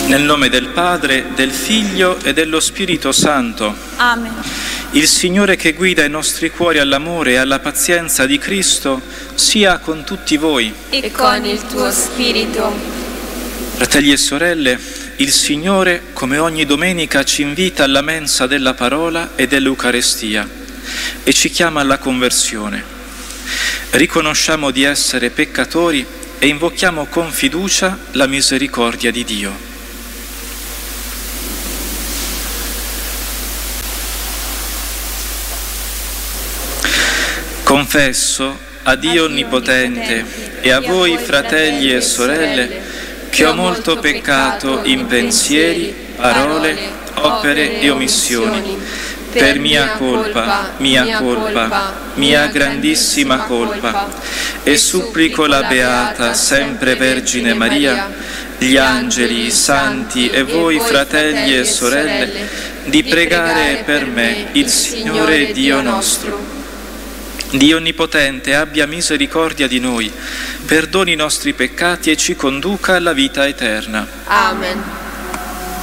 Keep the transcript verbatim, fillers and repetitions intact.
Nel nome del Padre, del Figlio e dello Spirito Santo. Amen. Il Signore che guida i nostri cuori all'amore e alla pazienza di Cristo sia con tutti voi. E con il tuo spirito. Fratelli e sorelle, il Signore, come ogni domenica, ci invita alla mensa della parola e dell'Eucarestia e ci chiama alla conversione. Riconosciamo di essere peccatori e invochiamo con fiducia la misericordia di Dio. Confesso a Dio Onnipotente e a voi, fratelli e sorelle, che ho molto peccato in pensieri, parole, opere e omissioni, per mia colpa, mia colpa, mia grandissima colpa, e supplico la Beata Sempre Vergine Maria, gli angeli, i santi e voi, fratelli e sorelle, di pregare per me il Signore Dio nostro. Dio Onnipotente abbia misericordia di noi, perdoni i nostri peccati e ci conduca alla vita eterna. Amen.